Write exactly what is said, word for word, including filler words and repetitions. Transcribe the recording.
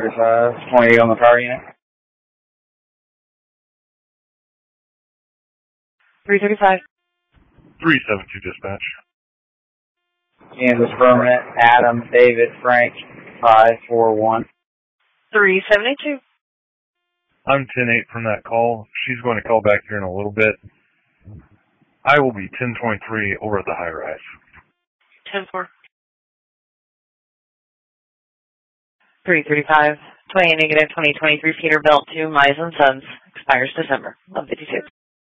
thirty-five, twenty-eight on the power unit. three thirty-five. three seventy-two dispatch. Kansas Permanent, Adam, David, Frank, five four one. three seventy-two. I'm ten eight from that call. She's going to call back here in a little bit. I will be ten twenty-three over at the high rise. ten four. three thirty-five. twenty negative twenty twenty-three Peterbilt to Mize and Sons. Expires December. one fifty-two.